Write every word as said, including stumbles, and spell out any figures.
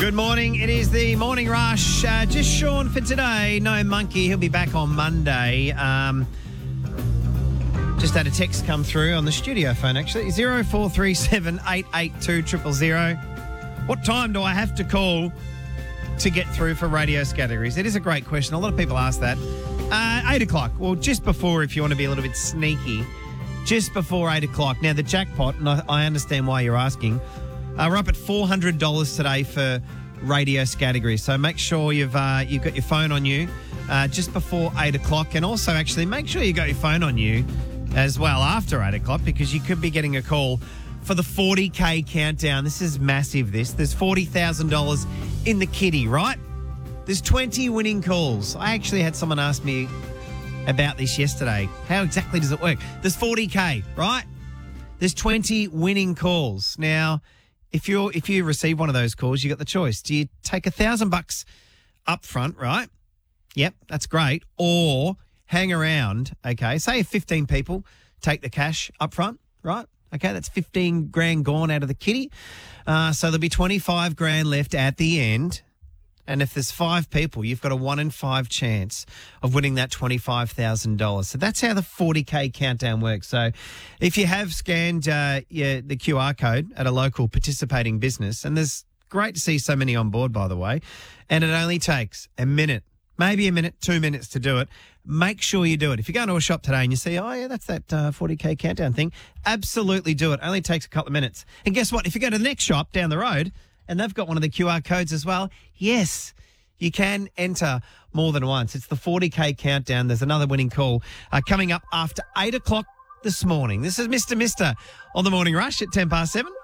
Good morning. It is the Morning Rush. Uh, just Sean for today. No Monkey. He'll be back on Monday. Um, just had a text come through on the studio phone, actually. zero four three seven, eight eight two, zero zero zero. What time do I have to call to get through for radio categories? It is a great question. A lot of people ask that. Uh, eight o'clock. Well, just before, if you want to be a little bit sneaky, just before eight o'clock. Now, the jackpot, and I, I understand why you're asking, uh, we're up at four hundred dollars today for radio categories. So make sure you've uh, you've got your phone on you uh, just before eight o'clock. And also, actually, make sure you got your phone on you as well after eight o'clock, because you could be getting a call for the forty K countdown. This is massive, this. There's forty thousand dollars in the kitty, right? There's twenty winning calls. I actually had someone ask me about this yesterday. How exactly does it work? There's forty K, right? There's twenty winning calls. Now, if you if you receive one of those calls, you got the choice. Do you take a thousand bucks up front, right? Yep, that's great. Or hang around, okay? Say if fifteen people take the cash up front, right? Okay, that's fifteen grand gone out of the kitty. Uh, so there'll be twenty-five grand left at the end. And if there's five people, you've got a one in five chance of winning that twenty-five thousand dollars. So that's how the forty K countdown works. So if you have scanned uh, yeah, the Q R code at a local participating business, and there's great to see so many on board, by the way, and it only takes a minute, maybe a minute, two minutes to do it, make sure you do it. If you go into a shop today and you see, oh, yeah, that's that uh, forty K countdown thing, absolutely do it. Only takes a couple of minutes. And guess what? If you go to the next shop down the road, and they've got one of the Q R codes as well, yes, you can enter more than once. It's the forty K countdown. There's another winning call uh, coming up after eight o'clock this morning. This is Mister Mister on the Morning Rush at ten past seven.